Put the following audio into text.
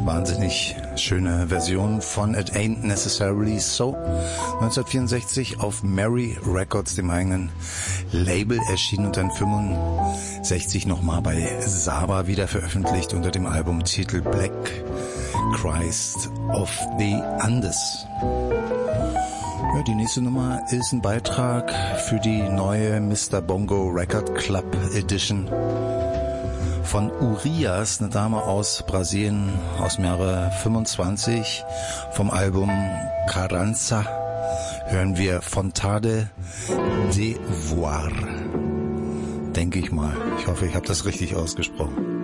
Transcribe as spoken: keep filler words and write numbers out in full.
wahnsinnig schöne Version von It Ain't Necessarily So. neunzehnhundertvierundsechzig auf Mary Records, dem eigenen Label, erschienen und dann fünfundsechzig nochmal bei Saba wieder veröffentlicht unter dem Albumtitel Black Christ of the Andes. Ja, die nächste Nummer ist ein Beitrag für die neue Mister Bongo Record Club Edition von Urias, eine Dame aus Brasilien aus dem Jahre fünfundzwanzig. Vom Album Carranza hören wir Vontade de Voir. Denke ich mal. Ich hoffe, ich habe das richtig ausgesprochen.